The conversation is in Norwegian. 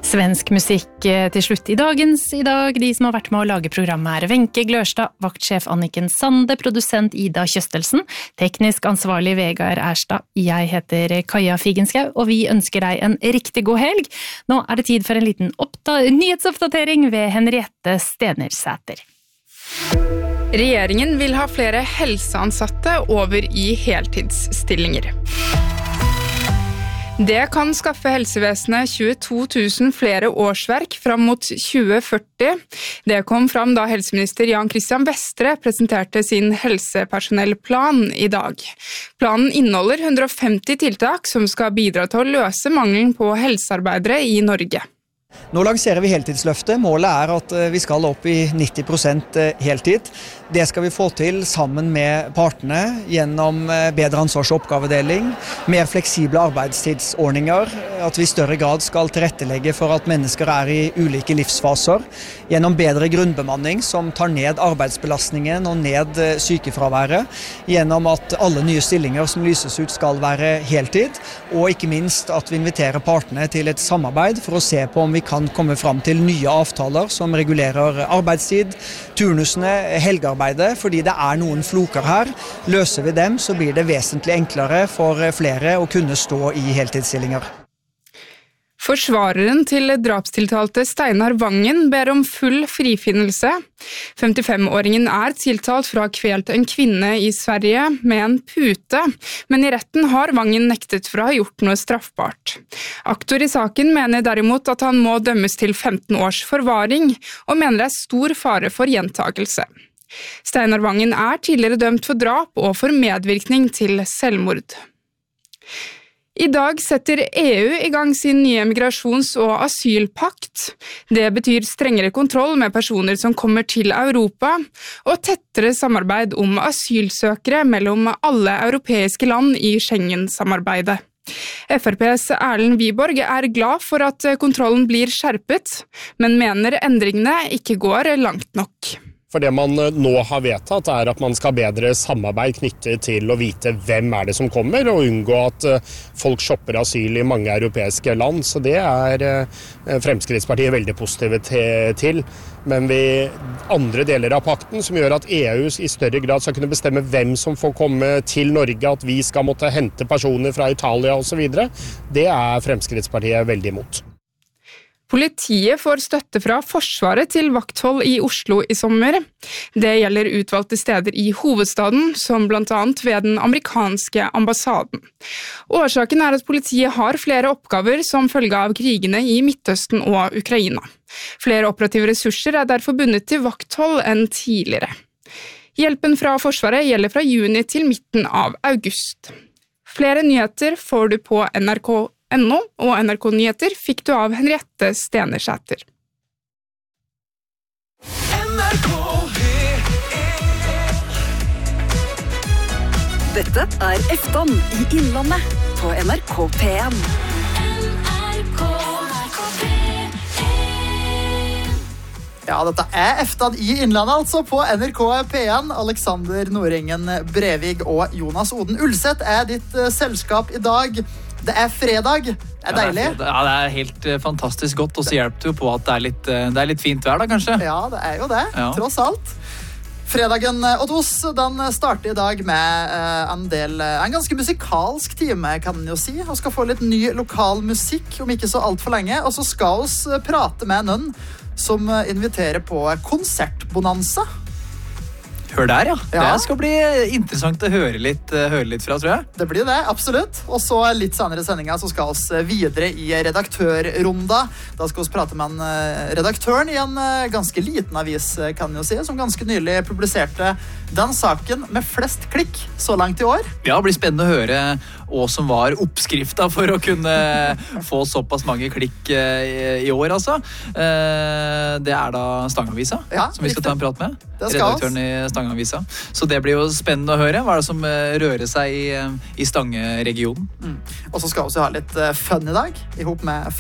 Svensk musikk til slutt i dagens I dag. De som har vært med å lage programmet Wenche Glørstad, vaktsjef Anniken Sande, produsent Ida Kjøstelsen, teknisk ansvarlig Vegard Erstad. Jeg heter Kaja Figenschou, og vi ønsker deg en riktig god helg. Nå det tid for en liten nyhetsoppdatering ved Henriette Stenersæter. Regjeringen vil ha flere helseansatte over I heltidsstillinger. Det kan skaffe helsevesenet 22 000 flere årsverk fram mot 2040. Det kom fram da helseminister Jan Christian Vestre presenterte sin helsepersonellplan I dag. Planen inneholder 150 tiltak som skal bidra til å løse mangelen på helsearbeidere I Norge. Nå lanserer vi heltidsløftet. Målet at vi skal opp I 90% heltid. Det skal vi få til sammen med partene gjennom bedre ansvars- og oppgavedeling, mer fleksible arbeidstidsordninger, at vi I større grad skal tilrettelegge for at mennesker I ulike livsfaser, gjennom bedre grunnbemanning som tar ned arbeidsbelastningen og ned sykefraværet, gjennom at alle nye stillinger som lyses ut skal være heltid, og ikke minst at vi inviterer partene til et samarbeid for å se på om vi kan komme fram til nye avtaler som regulerer arbeidstid, turnusene, helgearbeidet, fordi det noen floker her. Løser vi dem, så blir det vesentlig enklere for flere å kunne stå I heltidsstillinger. Forsvareren til drapstiltalte Steinar Vangen ber om full frifinnelse. 55-åringen tiltalt for å ha kvelt en kvinne I Sverige med en pute, men I retten har Vangen nektet for å ha gjort noe straffbart. Aktor I saken mener derimot at han må dømmes til 15 års forvaring, og mener det stor fare for gjentagelse. Steinar Vangen tidligere dømt for drap og for medvirkning til selvmord. I dag setter EU I gang sin nye migrasjons- og asylpakt. Det betyr strengere kontroll med personer som kommer til Europa, og tettere samarbeid om asylsøkere mellom alle europeiske land I Schengen-samarbeidet. FrPs Erlend Wiborg glad for at kontrollen blir skjerpet, men mener endringene ikke går langt nok. For det man nå har vedtatt at man skal bedre samarbeid knyttet til å vite hvem det som kommer, og unngå at folk shopper asyl I mange europeiske land. Så det Fremskrittspartiet veldig positive til. Men andre deler av pakten som gjør at EU I større grad skal kunne bestemme hvem som får komme til Norge, at vi skal måtte hente personer fra Italia og så videre, det Fremskrittspartiet veldig imot. Politiet får støtte fra Forsvaret til vakthold I Oslo I sommer. Det gjelder utvalgte steder I hovedstaden, som blant annet ved den amerikanske ambassaden. Årsaken at politiet har flere oppgaver som følge av krigene I Midtøsten og Ukraina. Flere operative ressurser derfor bundet til vakthold enn tidligere. Hjelpen fra Forsvaret gjelder fra juni til midten av august. Flere nyheter får du på NRK.no, og NRK Nyheter fikk du av Henriette Stenersæter. Dette Efton I Innlandet på NRK P1. Ja, dette Efton I Innlandet, altså på NRK P1. Alexander Nordengen Brevig og Jonas Oden Ulseth ditt selskap I dag. Det fredag. Det deilig. Ja, det helt fantastisk godt, og så hjelper det jo på at det litt fint vær da, kanskje? Ja, det jo det, tross alt. Fredagen hos oss, den starter I dag med en ganske musikalsk time, kan man jo si. Vi skal få litt ny lokal musikk, om ikke så alt for lenge, og så skal vi prate med noen som inviterer på konsertbonanza. Hør der, ja. Det skal bli interessant å høre litt fra, tror jeg. Det blir det, absolutt. Og så litt senere I sendingen så skal vi videre I redaktørrunda. Da skal vi prate med redaktøren I en ganske liten avis, kan jeg jo si, som ganske nylig publiserte den saken med flest klikk så langt I år. Ja, det blir spennende å høre hva som var oppskriften for å kunne få såpass mange klikk I år, altså. Det da Stangavisa, som vi skal ta en prat med. Redaktøren I Stangavisa. Så det blir jo spennende å høre. Hva det som rører seg I Stange-regionen? Og så skal vi også ha litt fun I dag, I hop med